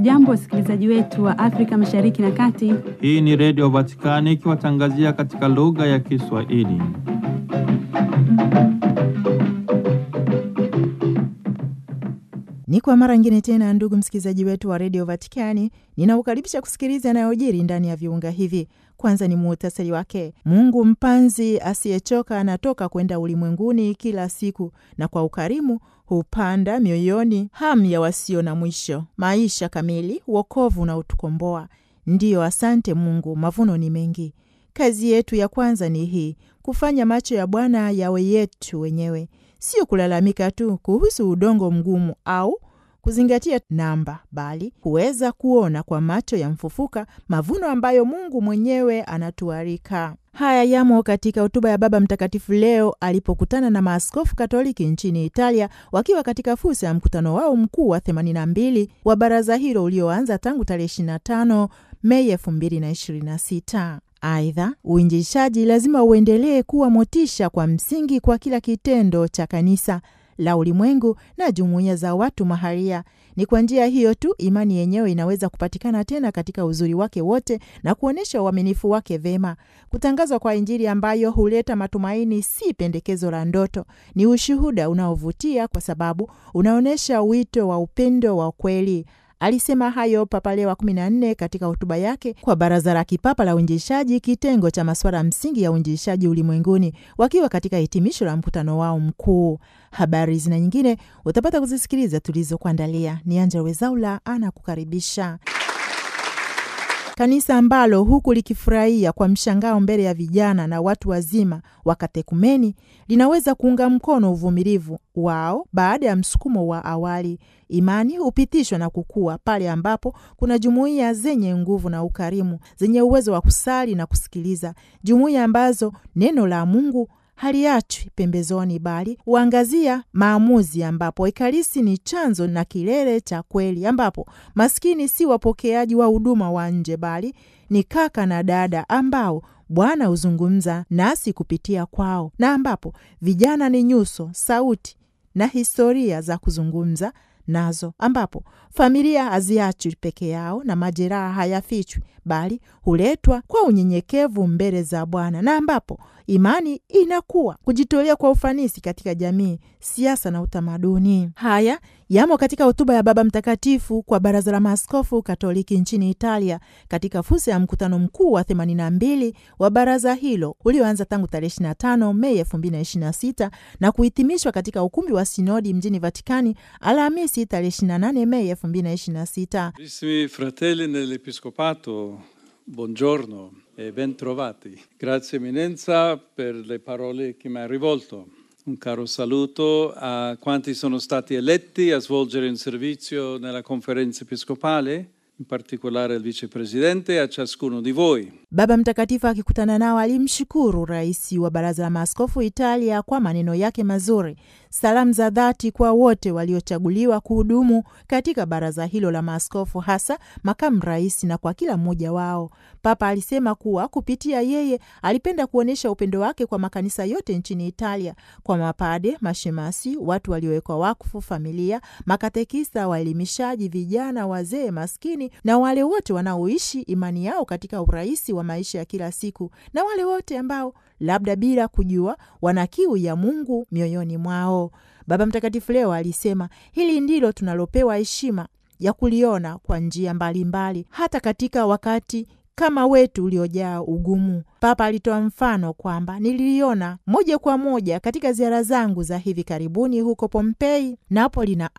Hamjambo wasikilizaji wetu wa Afrika Mashariki na Kati. Hii ni Radio Vatikani ikiwatangazia katika lugha ya Kiswahili. Ni kwa mara nyingine tena, ndugu msikilizaji wetu wa Radio Vatikani, ninaukaribisha kusikiliza yanayojiri ndani ya viunga hivi. Kwanza ni muhtasari wake. Mungu mpanzi asiyechoka anatoka kwenda ulimwenguni kila siku, na kwa ukarimu hupanda mioyoni hamu ya wasio na mwisho, maisha kamili, wokovu na utukomboa. Ndiyo, asante Mungu, mavuno ni mengi. Kazi yetu ya kwanza ni hii: kufanya macho ya Bwana yawe yetu wenyewe, sio kulalamika tu kuhusu udongo mgumu au kuzingatia namba, bali kuweza kuona kwa macho ya mfufuka mavuno ambayo Mungu mwenyewe anatuarika. Haya yamo katika hotuba ya Baba Mtakatifu leo alipokutana na maaskofu Katoliki nchini Italia, wakiwa katika fursa ya mkutano wao mkuu wa 82 wa baraza hilo ulioanza tangu tarehe 25 Mei 2026. Aidha, uinjilishaji lazima uendelee kuwa motisha kwa msingi kwa kila kitendo cha kanisa la ulimwengu na jumuiya za watu maharia. Ni kwa njia hiyo tu imani yenyewe inaweza kupatikana tena katika uzuri wake wote na kuonesha uaminifu wake vema. Kutangazwa kwa Injili ambayo huleta matumaini si pendekezo la ndoto, ni ushuhuda unaovutia kwa sababu unaonesha wito wa upendo wa kweli. Alisema hayo Papa Leo wa 14 katika hotuba yake kwa Baraza la Kipapa la Uinjilishaji, kitengo cha masuala msingi ya uinjilishaji ulimwenguni, wakiwa katika hitimisho la mkutano wao mkuu. Habari zina nyingine utapata kuzisikiliza tulizokuandalia. Ni Angela Wezaula anakukaribisha. Kanisa ambalo huku likifurahia kwa mshangao mbele ya vijana na watu wazima wa katekumeni linaweza kuunga mkono uvumilivu wao baada ya msukumo wa awali. Imani hupitishwa na kukua pale ambapo kuna jumuiya zenye nguvu na ukarimu, zenye uwezo wa kusali na kusikiliza, jumuiya ambazo neno la Mungu haliachwi pembezoni bali huangazia maamuzi, ambapo Ekaristi ni chanzo na kilele cha kweli, ambapo maskini si wapokeaji wa huduma wa nje bali ni kaka na dada ambao Bwana huzungumza nasi kupitia kwao, na ambapo vijana ni nyuso, sauti na historia za kuzungumza nazo, ambapo familia haziachwi peke yao na majeraha hayafichwi bali huletwa kwa unyenyekevu mbele za Bwana, na ambapo imani inakuwa kujitolea kwa ufanisi katika jamii, siasa na utamaduni. Haya yamo katika hotuba ya Baba Mtakatifu kwa Baraza la Maaskofu Katoliki nchini Italia katika fursa ya mkutano mkuu wa 82 wa baraza hilo ulioanza tangu tarehe 25 Mei 2026 na kuhitimishwa katika ukumbi wa Sinodi mjini Vatikani Alhamisi tarehe 28 Mei 2026. Carissimi fratelli nell'Episcopato, buongiorno e ben trovati. Grazie Eminenza per le parole che mi ha rivolto. Un caro saluto a quanti sono stati eletti a svolgere un servizio nella conferenza episcopale, in particolare al vicepresidente e a ciascuno di voi. Baba Mtakatifu akikutana nao alimshukuru rais wa Baraza la Maaskofu Italia kwa maneno yake mazuri. Salamu za dhati kwa wote waliochaguliwa kuhudumu katika baraza hilo la maaskofu, hasa makamu rais, na kwa kila mmoja wao. Papa alisema kuwa kupitia yeye alipenda kuonesha upendo wake kwa makanisa yote nchini Italia, kwa mapade, mashemasi, watu waliowekwa wakfu, familia, makatekista, waelimishaji, vijana, wazee, maskini na wale wote wanaoishi imani yao katika urahisi wa maisha ya kila siku, na wale wote ambao labda bila kujua wana kiu ya Mungu mioyoni mwao. Baba Mtakatifu leo alisema hili ndilo tunalopewa heshima ya kuliona kwa njia mbalimbali, hata katika wakati kama wetu uliojaa ugumu. Papa alitoa mfano kwamba nililiona moja kwa moja katika ziara zangu za hivi karibuni huko Pompei, Napoli na